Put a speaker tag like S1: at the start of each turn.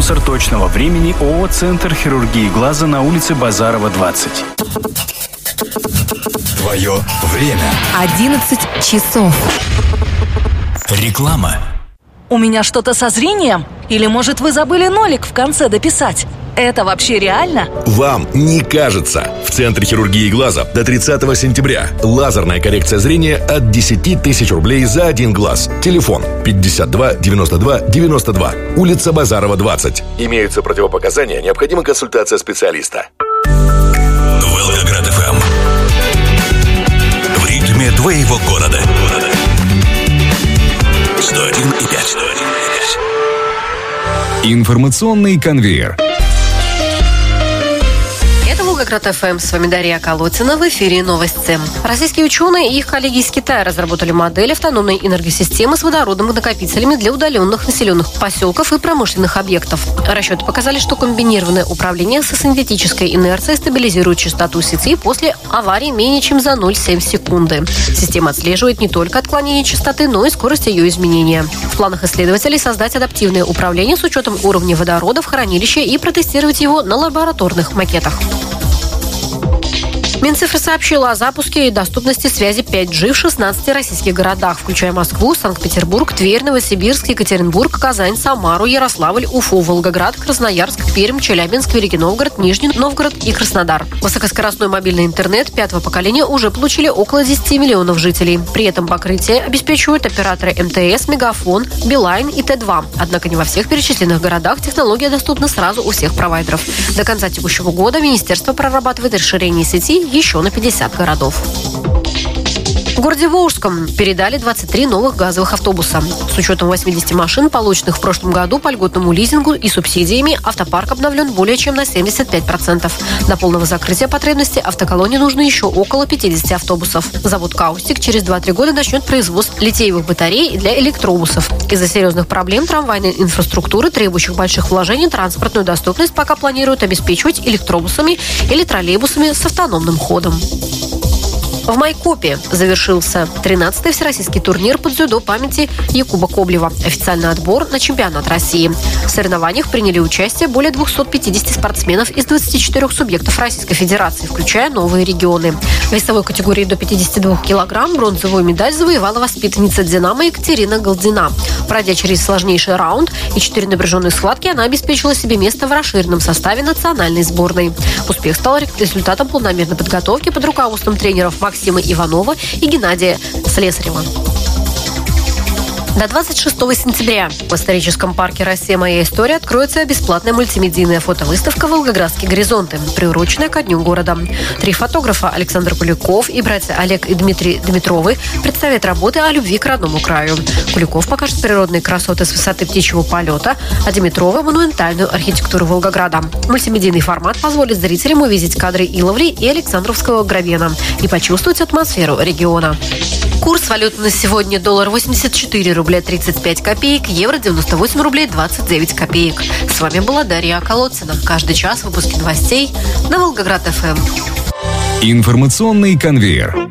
S1: спонсор точного времени ООО «Центр хирургии глаза» на улице Базарова, 20.
S2: Твое время.
S3: 11 часов.
S2: Реклама.
S4: У меня что-то со зрением? Или, может, вы забыли нолик в конце дописать? Это вообще реально?
S5: Вам не кажется. В Центре хирургии глаза до 30 сентября. Лазерная коррекция зрения от 10 тысяч рублей за один глаз. Телефон 52 92 92. Улица Базарова, 20. Имеются противопоказания, необходима консультация специалиста.
S2: Волгоград ФМ. В ритме твоего города. 101,5.
S6: Информационный конвейер.
S7: Волгоград ФМ, с вами Дарья Колотина. В эфире новости. Российские ученые и их коллеги из Китая разработали модель автономной энергосистемы с водородными накопителями для удаленных населенных поселков и промышленных объектов. Расчеты показали, что комбинированное управление со синтетической инерцией стабилизирует частоту сети после аварии менее чем за 0,7 секунды. Система отслеживает не только отклонение частоты, но и скорость ее изменения. В планах исследователей создать адаптивное управление с учетом уровня водорода в хранилище и протестировать его на лабораторных макетах. Минцифры сообщила о запуске и доступности связи 5G в 16 российских городах, включая Москву, Санкт-Петербург, Тверь, Новосибирск, Екатеринбург, Казань, Самару, Ярославль, Уфу, Волгоград, Красноярск, Пермь, Челябинск, Великий Новгород, Нижний Новгород и Краснодар. Высокоскоростной мобильный интернет 5-го поколения уже получили около 10 миллионов жителей. При этом покрытие обеспечивают операторы МТС, Мегафон, Билайн и Т2. Однако не во всех перечисленных городах технология доступна сразу у всех провайдеров. До конца текущего года министерство прорабатывает расширение сети еще на 50 городов. В городе Волжском передали 23 новых газовых автобуса. С учетом 80 машин, полученных в прошлом году по льготному лизингу и субсидиями, автопарк обновлен более чем на 75%. До полного закрытия потребности автоколонне нужно еще около 50 автобусов. Завод «Каустик» через 2-3 года начнет производство литиевых батарей для электробусов. Из-за серьезных проблем трамвайной инфраструктуры, требующих больших вложений, транспортную доступность пока планируют обеспечивать электробусами или троллейбусами с автономным ходом. В Майкопе завершился 13-й всероссийский турнир по дзюдо памяти Якуба Коблева. Официальный отбор на чемпионат России. В соревнованиях приняли участие более 250 спортсменов из 24 субъектов Российской Федерации, включая новые регионы. В весовой категории до 52 килограмм бронзовую медаль завоевала воспитанница «Динамо» Екатерина Голдина. Пройдя через сложнейший раунд и 4 напряженные схватки, она обеспечила себе место в расширенном составе национальной сборной. Успех стал результатом планомерной подготовки под руководством тренеров Максима Иванова и Геннадия Слесарева. До 26 сентября в историческом парке «Россия. Моя история» откроется бесплатная мультимедийная фотовыставка «Волгоградские горизонты», приуроченная ко Дню города. 3 фотографа Александр Куликов и братья Олег и Дмитрий Дмитровы представят работы о любви к родному краю. Куликов покажет природные красоты с высоты птичьего полета, а Дмитровы – монументальную архитектуру Волгограда. Мультимедийный формат позволит зрителям увидеть кадры Иловли и Александровского гравена и почувствовать атмосферу региона. Курс валюты на сегодня: доллар 84 рубля 35 копеек, евро 98 рублей 29 копеек. С вами была Дарья Колотина. Каждый час выпуски новостей на Волгоград ФМ.
S6: Информационный конвейер.